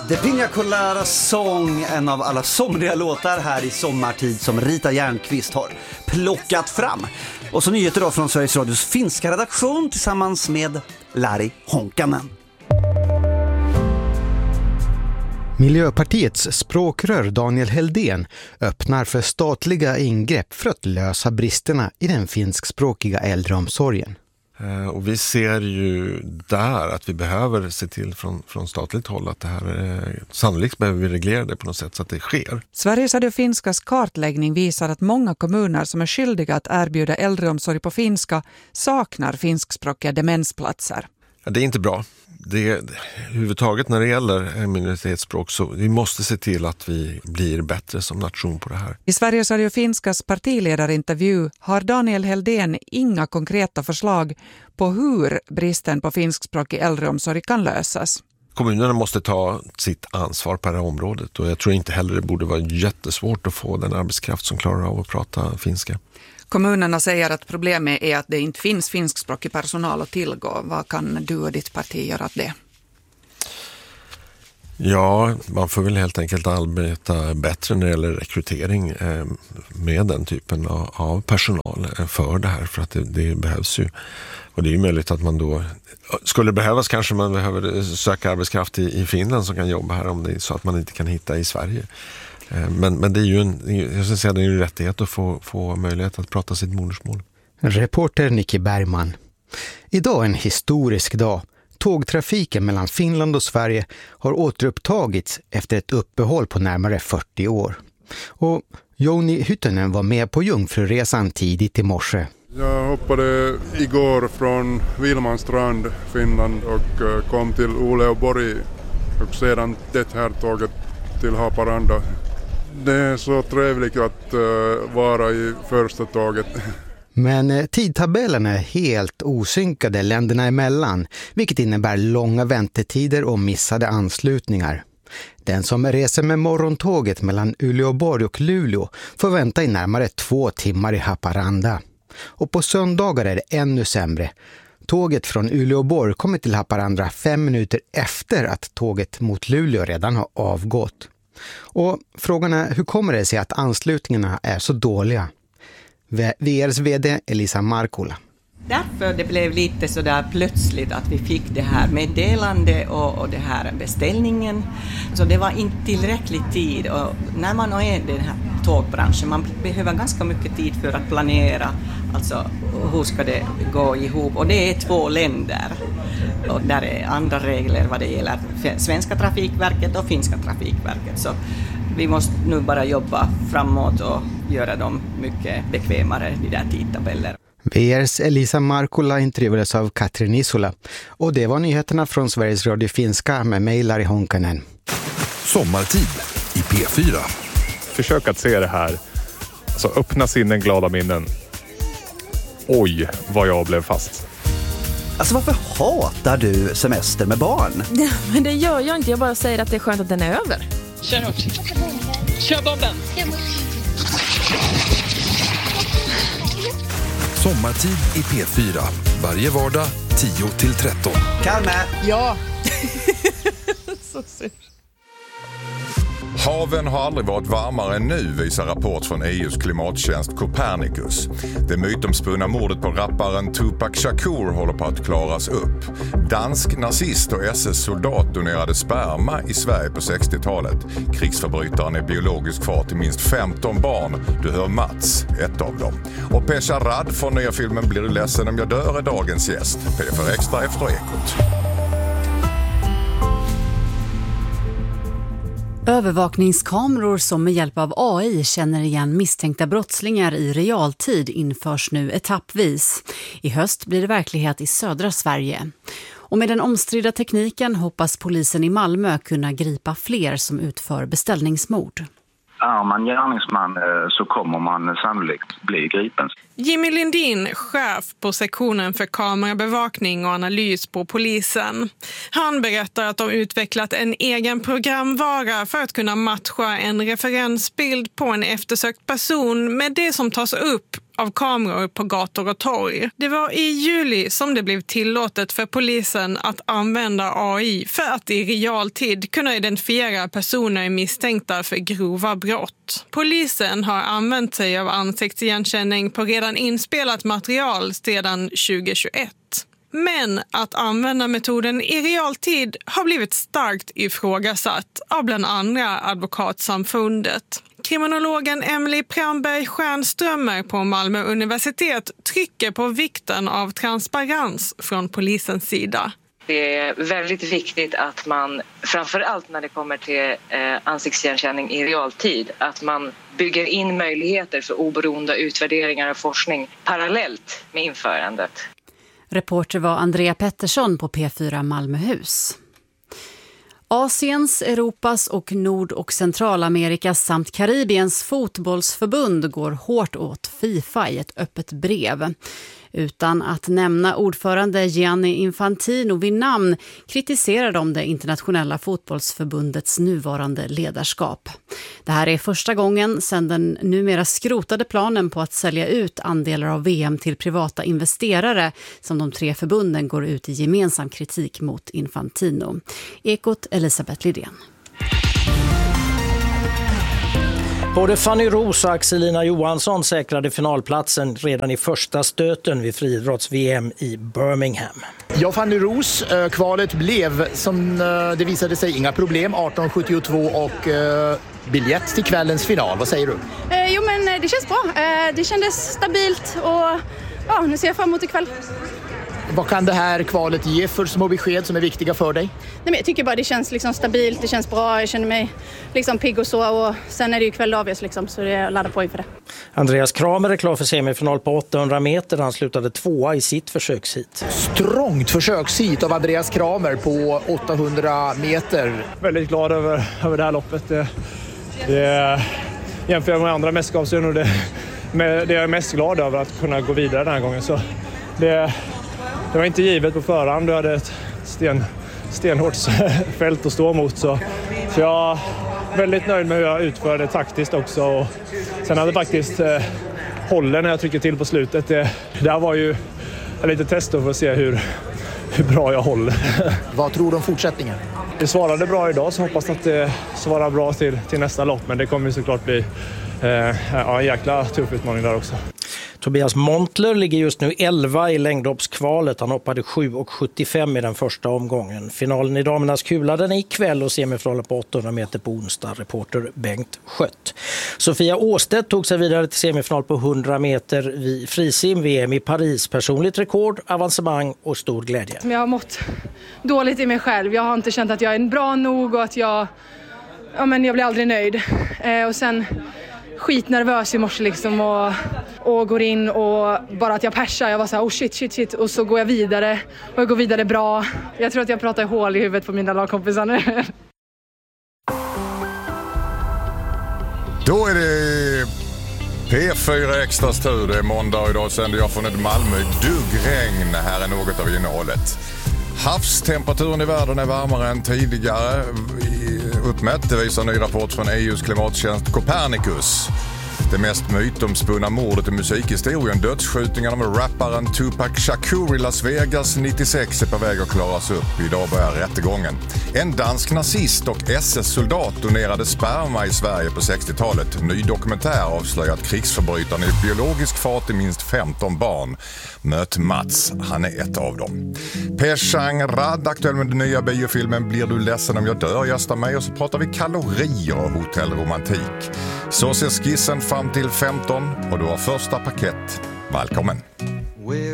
The Piña Colada Song, en av alla somriga låtar här i sommartid som Rita Järnqvist har plockat fram. Och så nyheter då från Sveriges Radios finska redaktion tillsammans med Lari Honkanen. Miljöpartiets språkrör Daniel Heldén öppnar för statliga ingrepp för att lösa bristerna i den finskspråkiga äldreomsorgen. Och vi ser ju där att vi behöver se till från statligt håll att det här sannolikt behöver vi reglera det på något sätt så att det sker. Sveriges Radio Finskas kartläggning visar att många kommuner som är skyldiga att erbjuda äldreomsorg på finska saknar finskspråkiga demensplatser. Ja, det är inte bra. Huvudtaget när det gäller minoritetsspråk så vi måste se till att vi blir bättre som nation på det här. I Sveriges Radio Finskas partiledarintervju har Daniel Heldén inga konkreta förslag på hur bristen på finskspråkig äldreomsorg kan lösas. Kommunerna måste ta sitt ansvar på det här området och jag tror inte heller det borde vara jättesvårt att få den arbetskraft som klarar av att prata finska. Kommunerna säger att problemet är att det inte finns finskspråkig personal att tillgå. Vad kan du och ditt parti göra åt det? Ja, man får väl helt enkelt arbeta bättre när det gäller rekrytering med den typen av personal för det här. För att det behövs ju. Och det är ju möjligt att man då, skulle behövas kanske man behöver söka arbetskraft i Finland som kan jobba här om det är så att man inte kan hitta i Sverige. Men det är ju en rättighet att få möjlighet att prata sitt modersmål. Reporter Nicky Bergman. Idag är en historisk dag. Tågtrafiken mellan Finland och Sverige har återupptagits efter ett uppehåll på närmare 40 år. Och Joni Hyttönen var med på Jungfruresan tidigt i morse. Jag hoppade igår från Vilmanstrand, Finland och kom till Uleåborg och sedan det här tåget till Haparanda. Det är så trevligt att vara i första tåget. Men tidtabellen är helt osynkade länderna emellan, vilket innebär långa väntetider och missade anslutningar. Den som reser med morgontåget mellan Uleåborg och Luleå får vänta i närmare 2 timmar i Haparanda. Och på söndagar är det ännu sämre. Tåget från Uleåborg kommer till Haparanda 5 minuter efter att tåget mot Luleå redan har avgått. Och frågan är, hur kommer det sig att anslutningarna är så dåliga? VRs vd Elisa Markula. Därför det blev lite så där plötsligt att vi fick det här meddelande och det här beställningen. Så det var inte tillräcklig tid och när man är i den här tågbranschen man behöver ganska mycket tid för att planera. Alltså hur ska det gå ihop och det är 2 länder och där är andra regler vad det gäller svenska trafikverket och finska trafikverket. Så vi måste nu bara jobba framåt och göra dem mycket bekvämare i där tidtabeller. VRs Elisa Markula intervjuades av Katrin Isola. Och det var nyheterna från Sveriges Radio Finska med mig Lari Honkanen. Sommartid i P4. Försök att se det här. Alltså öppna sinnen, glada minnen. Oj, vad jag blev fast. Alltså varför hatar du semester med barn? Ja, men det gör jag inte, jag bara säger att det är skönt att den är över. Kör hårt. Kör bomben. Sommartid i P4. Varje vardag 10-13. Kalme! Ja. Så sur. Haven har aldrig varit varmare än nu, visar rapport från EUs klimattjänst Copernicus. Det mytomspunna mordet på rapparen Tupac Shakur håller på att klaras upp. Dansk nazist och SS-soldat donerade sperma i Sverige på 60-talet. Krigsförbrytaren är biologisk far till minst 15 barn. Du hör Mats, ett av dem. Och Pesha Rad från nya filmen Blir du ledsen om jag dör är dagens gäst. P4 Extra efter Ekot. Övervakningskameror som med hjälp av AI känner igen misstänkta brottslingar i realtid införs nu etappvis. I höst blir det verklighet i södra Sverige. Och med den omstridda tekniken hoppas polisen i Malmö kunna gripa fler som utför beställningsmord. Är man gärningsman så kommer man sannolikt bli gripen. Jimmy Lindin, chef på sektionen för kamerabevakning och analys på polisen. Han berättar att de utvecklat en egen programvara för att kunna matcha en referensbild på en eftersökt person med det som tas upp av kameror på gator och torg. Det var i juli som det blev tillåtet för polisen att använda AI för att i realtid kunna identifiera personer misstänkta för grova brott. Polisen har använt sig av ansiktsigenkänning på redan inspelat material sedan 2021. Men att använda metoden i realtid har blivit starkt ifrågasatt av bland andra advokatsamfundet. Kriminologen Emily Pramberg-Stjernströmer på Malmö universitet trycker på vikten av transparens från polisens sida. Det är väldigt viktigt att man, framförallt när det kommer till ansiktsigenkänning i realtid, att man bygger in möjligheter för oberoende utvärderingar och forskning parallellt med införandet. Reporter var Andrea Pettersson på P4 Malmöhus. Asiens, Europas och Nord- och Centralamerikas samt Karibiens fotbollsförbund går hårt åt FIFA i ett öppet brev. Utan att nämna ordförande Gianni Infantino vid namn kritiserar de det internationella fotbollsförbundets nuvarande ledarskap. Det här är första gången sedan den numera skrotade planen på att sälja ut andelar av VM till privata investerare som de tre förbunden går ut i gemensam kritik mot Infantino. Ekot Elisabeth Lidén. Både Fanny Roos och Axelina Johansson säkrade finalplatsen redan i första stöten vid friidrotts-VM i Birmingham. Ja, Fanny Roos, kvalet blev som det visade sig inga problem, 18:72 och biljett till kvällens final. Vad säger du? Jo, men det känns bra. Det kändes stabilt och ja, nu ser jag fram emot ikväll. Vad kan det här kvalet ge för små besked som är viktiga för dig? Nej, men jag tycker bara det känns liksom stabilt, det känns bra, jag känner mig liksom pigg och så, och sen är det ju kväll avgörs liksom, så det är laddar på inför det. Andreas Kramer är klar för semifinal på 800 meter, han slutade 2:a i sitt försökshit. Strångt försökshit av Andreas Kramer på 800 meter. Väldigt glad över det här loppet. Det jämför med andra mästerskapsrun och det är jag mest glad över att kunna gå vidare den här gången. Så det var inte givet på förhand. Du hade ett stenhårt fält att stå mot. Så jag är väldigt nöjd med hur jag utförde taktiskt också. Och sen hade faktiskt hållen när jag tryckte till på slutet. Det där var ju lite test för att se hur bra jag håller. Vad tror du om fortsättningen? Det svarade bra idag, så hoppas att det svarar bra till nästa lopp. Men det kommer ju såklart bli en jäkla tuff utmaning där också. Tobias Montler ligger just nu 11 i längdhoppskvalet. Han hoppade 7,75 i den första omgången. Finalen i damernas kula den är ikväll och semifinalen på 800 meter på onsdag. Reporter Bengt Skött. Sofia Åstedt tog sig vidare till semifinal på 100 meter vid frisim VM i Paris. Personligt rekord, avancemang och stor glädje. Jag har mått dåligt i mig själv. Jag har inte känt att jag är bra nog och att jag blir aldrig nöjd. Och sen skitnervös i morse liksom och går in och bara att jag persar. Jag var så här, shit. Och så går jag vidare och jag går vidare bra. Jag tror att jag pratar hål i huvudet på mina lagkompisar nu. Då är det P4 Extra tur. Det är måndag och idag sänder jag från ett Malmö duggregn. Här är något av innehållet. Havstemperaturen i världen är varmare än tidigare uppmätt. Det visar en ny rapport från EUs klimattjänst Copernicus. Det mest mytomspunna mordet i musikhistorien, dödsskjutningen med rapparen Tupac Shakur i Las Vegas 96 är på väg att klaras upp. Idag börjar rättegången. En dansk nazist och SS-soldat donerade sperma i Sverige på 60-talet. Ny dokumentär avslöjar att krigsförbrytaren i biologisk far till minst 15 barn. Möt Mats, han är ett av dem. Peshang Rad, aktuell med den nya biofilmen Blir du ledsen om jag dör, gästar mig och så pratar vi kalorier och hotellromantik. Så ser skissen fram till 15 och du har första paket. Välkommen!